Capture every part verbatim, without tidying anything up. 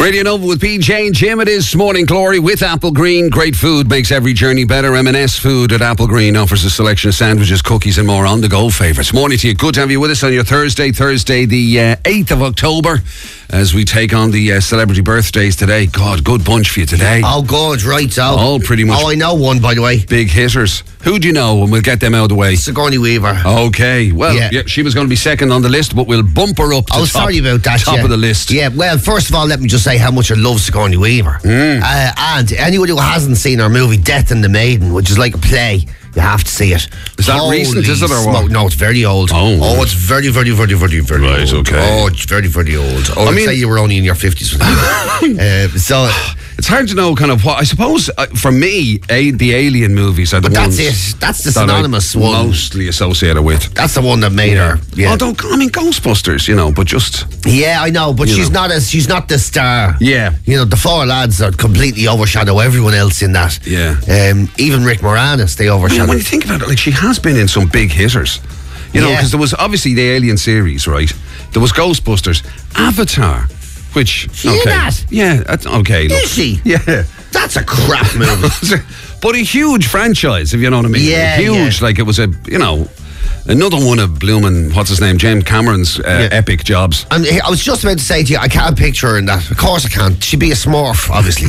Radio Nova with P J and Jim. It is Morning Glory with Apple Green. Great food makes every journey better. M and S Food at Apple Green offers a selection of sandwiches, cookies and more on-the-go favourites. Morning to you. Good to have you with us on your Thursday, Thursday the uh, eighth of October, as we take on the uh, celebrity birthdays today. God, good bunch for you today. Oh, good, right, so. All pretty much. Oh, I know one, by the way. Big hitters. Who do you know? And we'll get them out of the way. Sigourney Weaver. Okay, well, yeah. yeah, she was going to be second on the list, but we'll bump her up to oh, top, sorry about that, top yeah. of the list. Yeah, well, first of all, let me just say how much I love Sigourney Weaver. Mm. Uh, and anyone who hasn't seen her movie Death and the Maiden, which is like a play, you have to see it. Is that Holy recent, is it, or what? Smoke. No, it's very old. Oh, oh it's very, very, very, very, very right, old. okay. Oh, it's very, very old. Oh, I I'd mean, say you were only in your fifties. uh, so... It's hard to know kind of what, I suppose, uh, for me, a, the Alien movies are the but ones... that's it. That's the that synonymous I'm one. mostly associated with. That's the one that made her. Yeah. Although, I mean, Ghostbusters, you know, but just... Yeah, I know, but You she's know. not as she's not the star. Yeah. You know, the four lads are completely overshadow everyone else in that. Yeah. Um, even Rick Moranis, they Yeah, overshadow. when you think about it, like, she has been in some big hitters. You know, Yeah. because there was obviously the Alien series, right? There was Ghostbusters. Avatar, which... She in okay. that? Yeah, that's, okay. Look. Is she? Yeah. That's a crap movie. But a huge franchise, if you know what I mean. Yeah, Huge, yeah. like it was a, you know, another one of Bloomin', what's his name, James Cameron's uh, Yeah. epic jobs. And I was just about to say to you, I can't picture her in that. Of course I can't. She'd be a Smurf, obviously.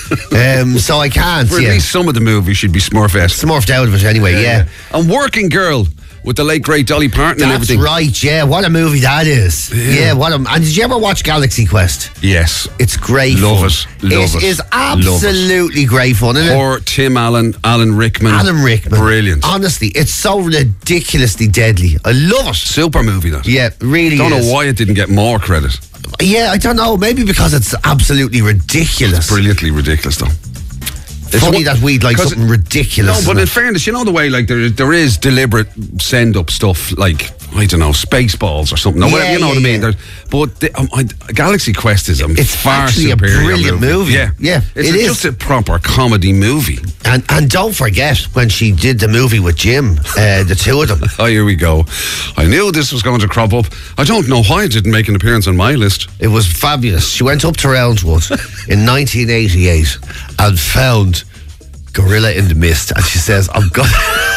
um, so I can't. For at yeah. least some of the movies should be Smurfette. Smurfed out of it anyway, yeah. And Working Girl with the late great Dolly Parton and That's everything. right, yeah. What a movie that is. Yeah. Yeah, what a... And did you ever watch Galaxy Quest? Yes. It's great Love fun. it. Love it it. is Love absolutely great fun, isn't it? Or Tim Allen, Alan Rickman. Alan Rickman. Brilliant. Honestly, it's so ridiculously deadly. I love it. Super movie, that. Yeah, really Don't is. know why it didn't get more credit. Yeah, I don't know. Maybe because it's absolutely ridiculous. Brilliantly ridiculous, though. It's funny that we'd like 'cause something it- ridiculous. No, but isn't in it? fairness, you know the way, like, there, there is deliberate send-up stuff, like, I don't know, Spaceballs or something, or Yeah, whatever, you know yeah, what I mean? yeah. There's, but the, um, I, Galaxy Quest is a It's far actually a superior brilliant movie. Yeah, Yeah, it's it a- is. just a proper comedy movie. And and don't forget when she did the movie with Jim, uh, the two of them. Oh, here we go. I knew this was going to crop up. I don't know why it didn't make an appearance on my list. It was fabulous. She went up to Roundswood in nineteen eighty-eight and found Gorilla in the Mist, and she says, "I'm going."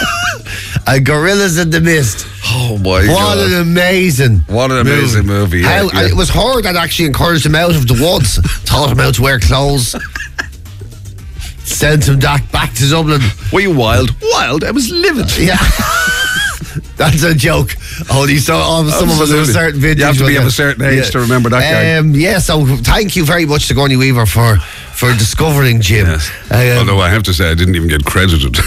And Gorillas in the Mist. Oh my What God. an amazing What an amazing movie, yeah, How, yeah. and it was her that actually encouraged him out of the woods, taught him how to wear clothes, sent him back, back to Dublin. Were you wild? Wild? I was livid. Yeah. That's a joke. Only so, oh, some of us have a Absolutely. certain vintage. You have to be but, of uh, a certain age yeah. to remember that guy. Um, yeah, so thank you very much to Sigourney Weaver for, for discovering Jim. Yes. Um, Although I have to say, I didn't even get credited.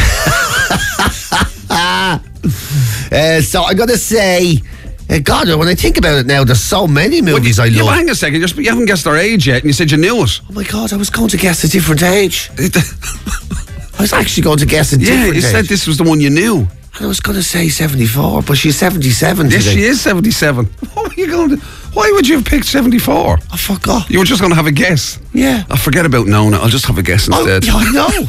uh, so I'm going to say, uh, God, when I think about it now, there's so many movies I Yeah, love. but hang a second, you're, you haven't guessed their age yet, and you said you knew it. Oh my God, I was going to guess a different age. I was actually going to guess a Yeah, different you age. said this was the one you knew. And I was going to say seventy-four, but she's seventy-seven Yes, today. she is seventy-seven. What were you going to? Why would you have picked seventy-four? I forgot. You were just going to have a guess. Yeah. I'll forget about Nona. I'll just have a guess Oh, instead. yeah, I know.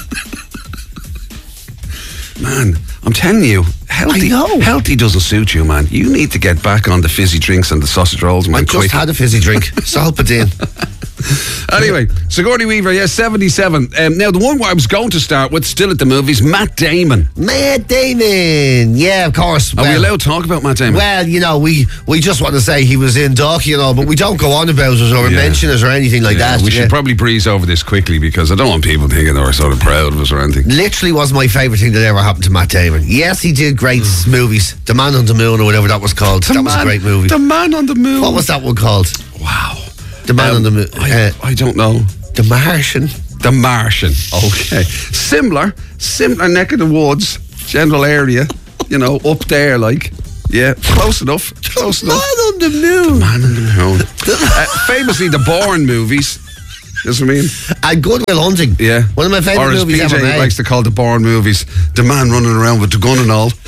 Man, I'm telling you, healthy, I know. healthy doesn't suit you, man. You need to get back on the fizzy drinks and the sausage rolls, man, I just quick. had a fizzy drink. Salpadine. Anyway, Sigourney Weaver, yes, seventy-seven. Um, now, the one where I was going to start with, still at the movies, Matt Damon. Matt Damon. Yeah, of course. Are well, we allowed to talk about Matt Damon? Well, you know, we, we just want to say he was in Doc, you know, but we don't go on about it or Yeah. mention it or anything like Yeah, that. we yeah. should probably breeze over this quickly because I don't want people thinking they were sort of proud of us or anything. Literally was my favourite thing that ever happened to Matt Damon. Yes, he did great movies. The Man on the Moon or whatever that was called. The that was a man- great movie. The Man on the Moon. What was that one called? Wow. The Man Um, on the Moon. I, Uh, I don't know. the Martian. The Martian. Okay. Similar, similar neck of the woods, general area, you know, up there, like. Yeah, close enough. Close Man enough. on the Moon. Man on the Moon. uh, famously, the Bourne movies. You know what I mean? And Good Will Hunting. Yeah. One of my favourite or as movies P J ever made. likes to call the Bourne movies, the man running around with the gun and all.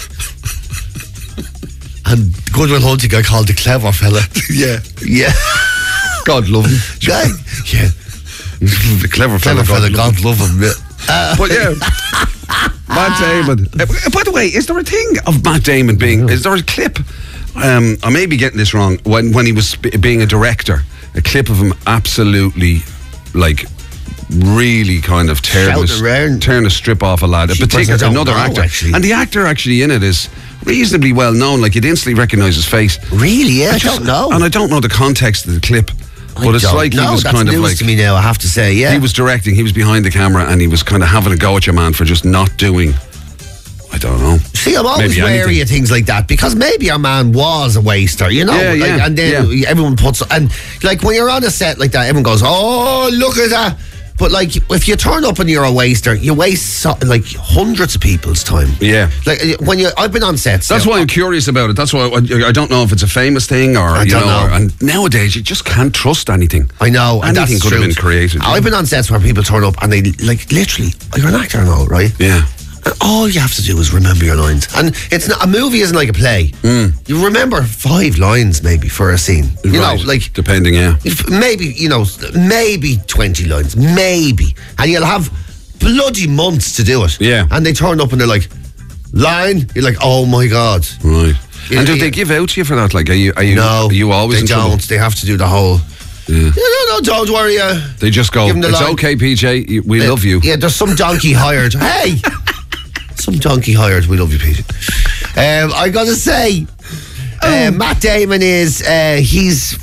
And Good Will Hunting I called the clever fella. Yeah. Yeah. God love him. Guy. Yeah. The clever fella. Clever fella, God love God love him. Yeah. Uh, But yeah, Matt Damon. Uh, by the way, is there a thing of Matt Damon being? Is there a clip? Um, I may be getting this wrong. When when he was sp- being a director, a clip of him absolutely, like, really kind of tearing Shouting a, around. tearing a strip off a lad. A Jeepers, particular I don't another know, actor, actually. and the actor actually in it is reasonably well known. Like you'd instantly recognise his face. Really? Yeah, I, just- don't know. and I don't know the context of the clip, I but it's don't like know. he was That's kind of news like to me now, I have to say, yeah. he was directing. He was behind the camera, and he was kind of having a go at your man for just not doing. I don't know. See, I'm always Maybe wary anything. of things like that because maybe our man was a waster, you know? Yeah, like, yeah, and then yeah. everyone puts, and like when you're on a set like that, everyone goes, oh, look at that. But like, if you turn up and you're a waster, you waste so, like hundreds of people's time. Yeah. Like when you, I've been on sets. That's now. why I'm curious about it. That's why I, I don't know if it's a famous thing or I you don't know. know. Or, and nowadays you just can't trust anything. I know, and Anything that's could have true. been created. I've been on sets where people turn up and they like literally, you're an actor and all, right? Yeah. And all you have to do is remember your lines. And it's not, a movie isn't like a play. Mm. You remember five lines maybe for a scene. You Right. know, like depending, yeah. if maybe, you know, maybe twenty lines, maybe. And you'll have bloody months to do it. Yeah. And they turn up and they're like, line? You're like, oh my God. Right. Yeah, and do yeah. they give out to you for that? Like, are you are you No. are you always they in don't. trouble? They have to do the whole, Yeah. no, no, no, don't worry. Uh, They just go, Give 'em the it's line." okay, P J, you- we love you. Yeah, there's some donkey hired. Hey! Some donkey hired. We love you, Peter. Um, I gotta say, uh, Matt Damon is, uh, he's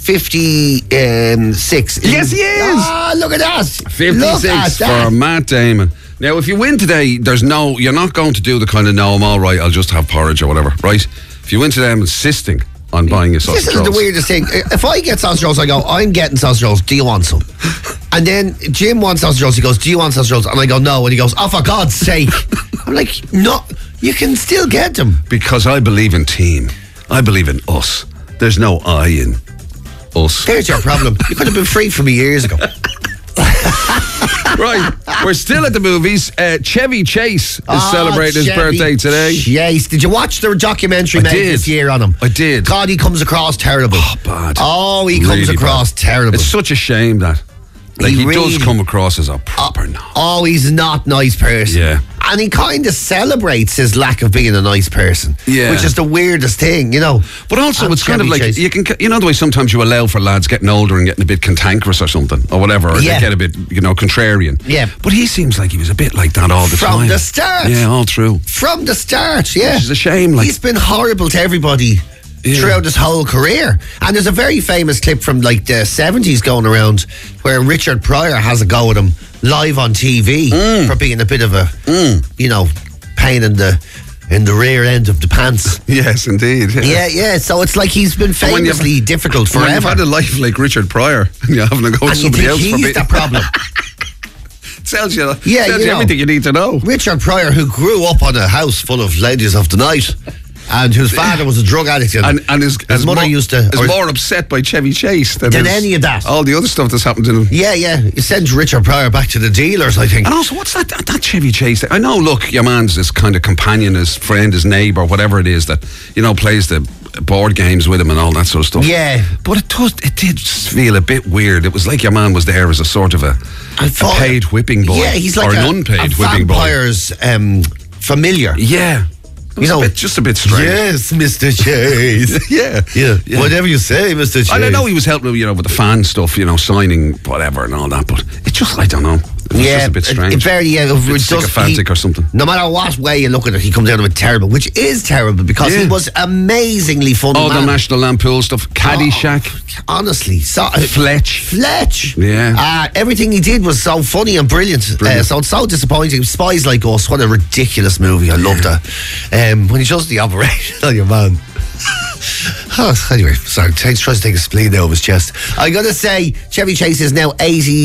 fifty-six. Yes, he is. Ah, look at that. Look fifty-six at for that. Matt Damon. Now, if you win today, there's no, you're not going to do the kind of, no, I'm all right, I'll just have porridge or whatever, right? If you win today, I'm insisting on buying a sausage This is rolls. the weirdest thing. If I get sausage rolls, I go, I'm getting sausage rolls. Do you want some? And then Jim wants sausage rolls. He goes, do you want sausage rolls? And I go, no. And he goes, oh, for God's sake. I'm like, no, you can still get them. Because I believe in team. I believe in us. There's no I in us. There's your problem. You could have been free from me years ago. Right, we're still at the movies. Uh, Chevy Chase is Ah, celebrating his Chevy birthday today. Chase. Did you watch the documentary I made did. this year on him? I did. God, he comes across terrible. Oh, bad. Oh, he comes Really across bad. terrible. It's such a shame that. Like, He he, really- does come across as a proper knob. Oh, he's not a nice person. Yeah. And he kind of celebrates his lack of being a nice person. Yeah. Which is the weirdest thing, you know. But also, And it's kind of Chevy like Chase. you can, you know, the way sometimes you allow for lads getting older and getting a bit cantankerous or something, or whatever, or Yeah. they get a bit, you know, contrarian. Yeah. But he seems like he was a bit like that all the From time. the start. Yeah, all through. From the start, yeah. Which is a shame. Like, He's been horrible to everybody Yeah. throughout his whole career. And there's a very famous clip from like the seventies going around where Richard Pryor has a go at him live on T V Mm. for being a bit of a, you know, pain in the in the rear end of the pants. yes, indeed. Yeah, yeah. So it's like he's been when you've- famously difficult When you've forever. had a life like Richard Pryor and you're having to go with And you somebody think else for he's being, the problem. tells you, Yeah, tells you you know. everything you need to know. Richard Pryor, who grew up on a house full of ladies of the night, and whose father was a drug addict, and, And, and his, his is mother more, used to. is or- more upset by Chevy Chase than, Than his- any of that. All the other stuff that's happened to him. yeah, yeah. He sends Richard Pryor back to the dealers, I think. And also, what's that, that that Chevy Chase thing? I know, look, your man's his kind of companion, his friend, his neighbour, whatever it is that, you know, plays the board games with him and all that sort of stuff. Yeah. But it does, it did just feel a bit weird. It was like your man was there as a sort of a, I a thought- paid whipping boy. Yeah, he's like or a, an unpaid a whipping boy. vampire's um, familiar. Yeah. It was You know- a bit, just a bit strange. Yes, Mister Chase. yeah. yeah. Whatever you say, Mister Chase. And I know he was helping, you know, with the fan stuff, you know, signing whatever and all that, but it just, I don't know. It was yeah, just a bit it- strange. It, very, yeah, a it bit does- sycophantic he- or something. No matter what way you look at it, he comes out of it terrible, which is terrible because Yeah. he was amazingly funny. All man. the National Lampoon stuff, Caddyshack, Oh, honestly, so, Fletch. Fletch. Yeah. Uh, everything he did was so funny and brilliant. Brilliant. Uh, so it's so disappointing. Spies Like Us, what a ridiculous movie. I loved that. Um, when he does the operation on your man. Oh, anyway, sorry. He's trying to take a spleen out of his chest. I gotta say, Chevy Chase is now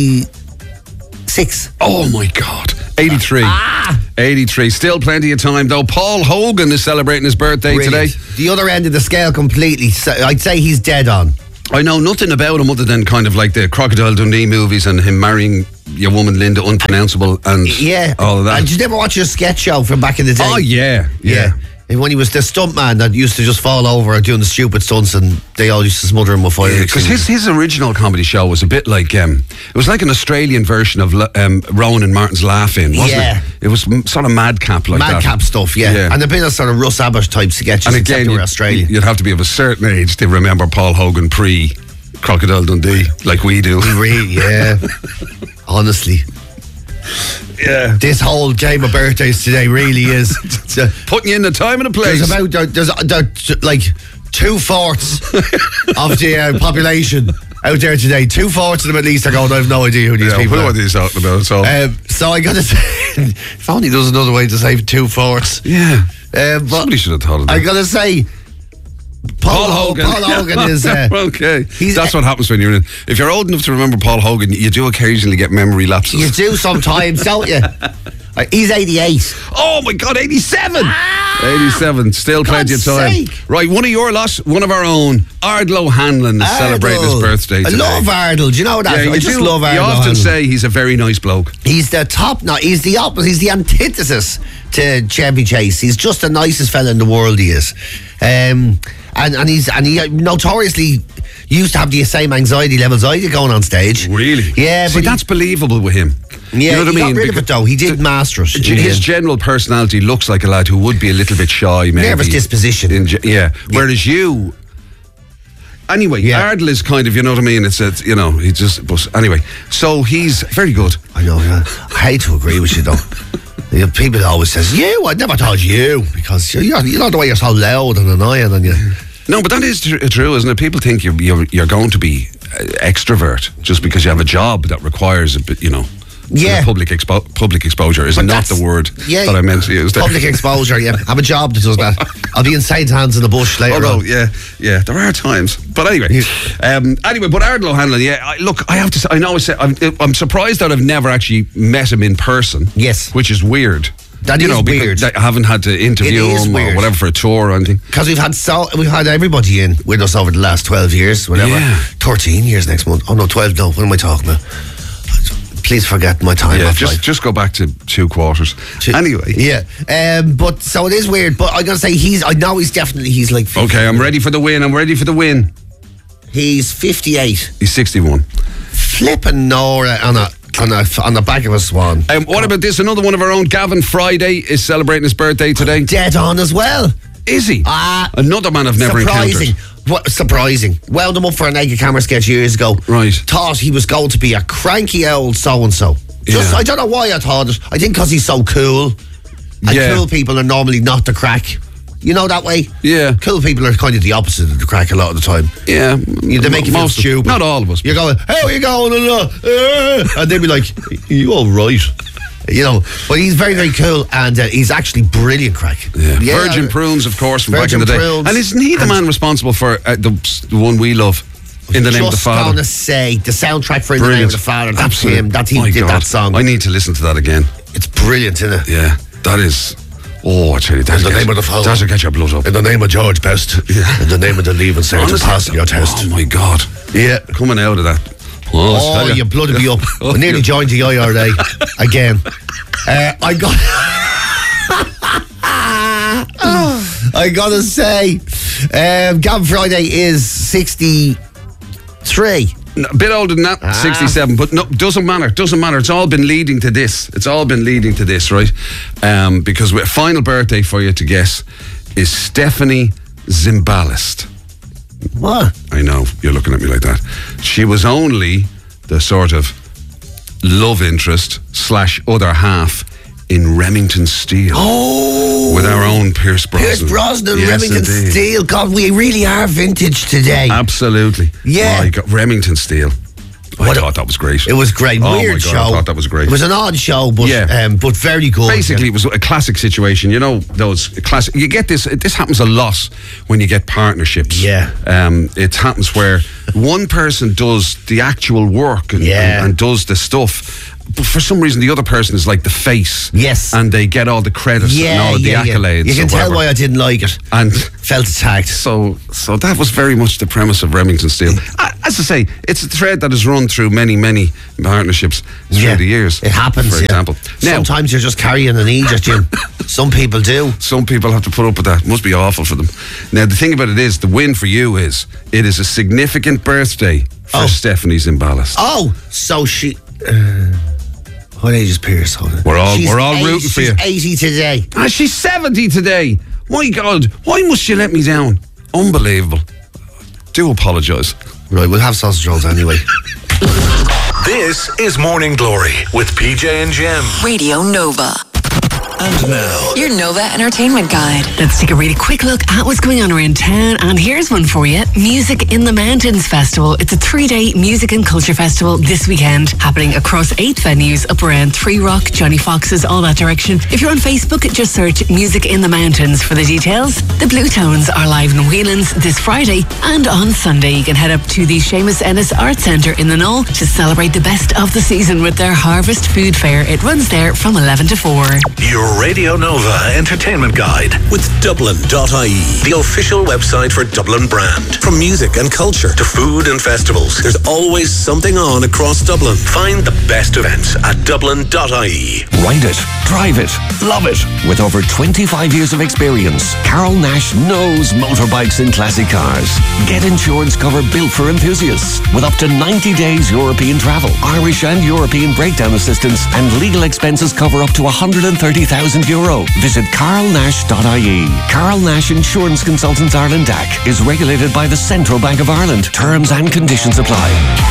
eighty-six. Oh my God. eighty-three. Ah! eighty-three. Still plenty of time though. Paul Hogan is celebrating his birthday Brilliant. today. The other end of the scale completely. So I'd say he's dead on. I know nothing about him other than kind of like the Crocodile Dundee movies and him marrying your woman Linda Unpronounceable and Yeah. all of that. And did you ever watch a sketch show from back in the day? Oh yeah. Yeah. Yeah. And when he was the stunt man that used to just fall over doing the stupid stunts and they all used to smother him with fire. Because his, his original comedy show was a bit like um, it was like an Australian version of um, Rowan and Martin's Laugh-In, wasn't Yeah. it? It was m- sort of madcap like that. Madcap stuff, yeah. Yeah. And a bit of sort of Russ Abbott type sketches, And except again, they were you'd, Australian. you'd have to be of a certain age to remember Paul Hogan pre Crocodile Dundee, like we do. Really, yeah. Honestly. Yeah. This whole game of birthdays today really is uh, putting you in the time and the place. There's about there, there's there, like two fourths of the uh, population out there today. Two fourths of them at least are going, I have no idea who these yeah, people what are. What are you talking about? So, um, so I got to say, if only there's another way to say two fourths. Yeah. Um, Somebody should have thought of that. I got to say, Paul, Paul Hogan. Paul Hogan is. Uh, okay. He's, That's what happens when you're in. If you're old enough to remember Paul Hogan, you do occasionally get memory lapses. You do sometimes, don't you? Uh, he's eighty-eight. Oh my God, eighty-seven! Ah, eighty-seven, still plenty of time. Sake. Right, one of your lots, one of our own, Ardlo Hanlon is Ardle. celebrating his birthday today. I love Ardle. Do you know that? Yeah, I you just do, love Ardle. You often Hanlon. say he's a very nice bloke. He's the top. No, he's the opposite. He's the antithesis to Chevy Chase. He's just the nicest fella in the world. He is, um, and and he's and he notoriously used to have the same anxiety levels I did going on stage. Really? Yeah, See, but that's he, believable with him. Yeah, you know what he I mean? got rid of it though. He did master it. His general personality looks like a lad who would be a little bit shy, maybe. Nervous disposition. In, yeah. Whereas you. Anyway, Yeah. Ardle is kind of, you know what I mean? It's, it's you know, he just, but anyway. So he's very good. I know, yeah. I hate to agree with you though. You know, people always says, you, I never told you, because you're, you know the way you're so loud and annoying and you... No, but that is tr- true, isn't it? People think you're, you're, you're going to be uh, extrovert just because you have a job that requires a bit, you know... Yeah. Public expo- public exposure is But not that's- the word yeah, that I meant to use there. Public exposure, yeah. I have a job that does that. I'll be in Saint Hands in the bush later Although, on. yeah, yeah, there are times. But anyway, um, anyway, but Ardlo Hanlon, yeah, I, look, I have to say, I know I said, I'm, I'm surprised that I've never actually met him in person. Yes. Which is weird. That you is know, because weird. I haven't had to interview It is him or weird. whatever for a tour or anything. Because we've had so we've had everybody in with us over the last twelve years, whatever. Yeah. thirteen years next month. Oh no, twelve, no, what am I talking about? Please forget my time Yeah, off just life. just go back to two quarters. Two- Anyway. Yeah. Um, but so it is weird, but I gotta say he's I know he's definitely he's like fifty. Okay, I'm ready for the win. I'm ready for the win. He's fifty-eight. He's sixty-one. Flipping Nora on a on a on the back of a swan. Um, what about this? Another one of our own, Gavin Friday, is celebrating his birthday today. Dead on as well. Is he? Ah, Another man I've never surprising. encountered. What surprising? Wound him up for a naked camera sketch years ago. Right. Thought he was going to be a cranky old so and so. Just Yeah. I don't know why I thought it. I think because he's so cool. And Yeah. cool people are normally not the crack. You know that way? Yeah. Cool people are kind of the opposite of the crack a lot of the time. Yeah. You, they make you feel Most of- stupid. Not all of us. You're going, how are you going? Uh, and they'd be like, you all right? You know, but he's very, very cool and uh, he's actually brilliant crack. Yeah. Virgin Prunes, of course, from Virgin back in the day. Prunes. And isn't he the And- man responsible for uh, the, the one we love, In the Name of the Just Father? going to say, the soundtrack for In the Name of the Father, that's Absolutely. him. That's he My did God. that song. I need to listen to that again. It's brilliant, isn't it? Yeah, that is. Oh, I tell you, that'll In the get, name of the Father. that'll get your blood up. In the name of George Best. Yeah. In the name of the Leaving Cert to Honestly, pass your test. Oh my God. Yeah. Coming out of that. Oh, I Oh, tell your blood will be up. Oh, I nearly yeah. joined the I R A again. Uh, I got. I gotta say, um, Gavin Friday is sixty-three. No, a bit older than that, Ah. sixty-seven, but no, doesn't matter, doesn't matter. It's all been leading to this. It's all been leading to this, right? Um, because a final birthday for you to guess is Stephanie Zimbalist. What? I know, you're looking at me like that. She was only the sort of love interest slash other half in Remington Steel. Oh, With our own Pierce Brosnan. Pierce Brosnan, Yes, Remington indeed. Steel. God, we really are vintage today. Absolutely. Yeah. My God, Remington Steel. I What a- thought that was great. It was great. Oh Weird my God, show. I thought that was great. It was an odd show, but Yeah. um, but very good. Basically, it was a classic situation. You know, those classic. You get this. This happens a lot when you get partnerships. Yeah. Um, it happens where one person does the actual work and, Yeah. and, and does the stuff. But for some reason, the other person is like the face. Yes. And they get all the credit and yeah, all of the yeah, yeah. accolades. You can or tell whatever. why I didn't like it. And Felt attacked. so, so that was very much the premise of Remington Steel. Uh, As I say, it's a thread that has run through many, many partnerships through Yeah. the years. It happens. for yeah. example. Now, Sometimes you're just carrying an E, just Jim. Some people do. some people have to put up with that. It must be awful for them. Now, the thing about it is, the win for you is, it is a significant birthday for Oh. Stephanie Zimbalist. Oh, so she. Uh, what age is Pierce? Hold on. We're all- She's we're all eight- rooting for she's you. eighty today. Ah, she's seventy today. My God, why must you let me down? Unbelievable. Do apologise. Right, we'll have sausage rolls anyway. This is Morning Glory with P J and Jem. Radio Nova. And now, your Nova Entertainment Guide. Let's take a really quick look at what's going on around town, and here's one for you. Music in the Mountains Festival. It's a three-day music and culture festival this weekend, happening across eight venues up around Three Rock, Johnny Fox's, all that direction. If you're on Facebook, just search Music in the Mountains for the details. The Blue Tones are live in Whelan's this Friday, and on Sunday you can head up to the Seamus Ennis Arts Centre in the Knoll to celebrate the best of the season with their Harvest Food Fair. It runs there from eleven to four. Your Radio Nova Entertainment Guide with Dublin dot I E, the official website for Dublin Brand. From music and culture to food and festivals, there's always something on across Dublin. Find the best events at Dublin dot I E. Ride it, drive it, love it. With over twenty-five years of experience, Carol Nash knows motorbikes and classic cars. Get insurance cover built for enthusiasts with up to ninety days European travel, Irish and European breakdown assistance, and legal expenses cover up to one hundred thirty thousand euro. Visit carl nash dot I E. Carl Nash Insurance Consultants Ireland D A C is regulated by the Central Bank of Ireland. Terms and conditions apply.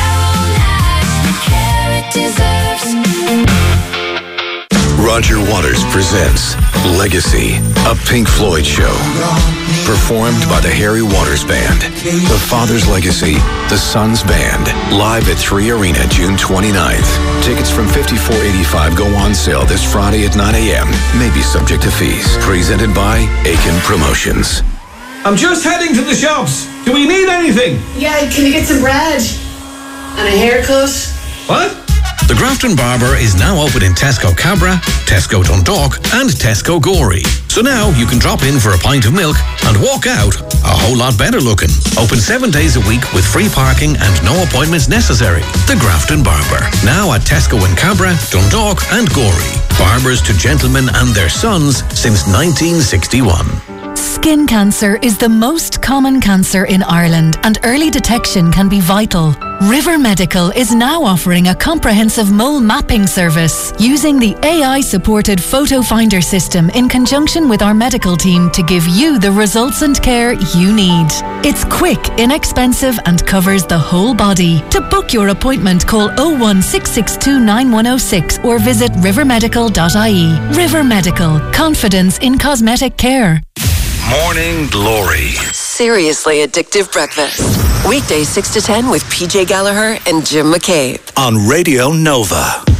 Roger Waters presents Legacy, a Pink Floyd show. Performed by the Harry Waters Band. The Father's Legacy, the Son's Band. Live at three Arena, June twenty-ninth. Tickets from fifty-four eighty-five go on sale this Friday at nine a.m. May be subject to fees. Presented by Aiken Promotions. I'm just heading to the shops. Do we need anything? Yeah, can you get some bread? And a haircut? What? The Grafton Barber is now open in Tesco Cabra, Tesco Dundalk and Tesco Gorey. So now you can drop in for a pint of milk and walk out a whole lot better looking. Open seven days a week with free parking and no appointments necessary. The Grafton Barber. Now at Tesco in Cabra, Dundalk and Gorey. Barbers to gentlemen and their sons since nineteen sixty-one. Skin cancer is the most common cancer in Ireland, and early detection can be vital. River Medical is now offering a comprehensive mole mapping service using the A I-supported Photo Finder system in conjunction with our medical team to give you the results and care you need. It's quick, inexpensive and covers the whole body. To book your appointment, call oh one six six two nine one oh six or visit river medical dot I E. River Medical. Confidence in cosmetic care. Morning Glory. Seriously addictive breakfast. Weekdays six to ten with P J Gallagher and Jim McCabe. On Radio Nova.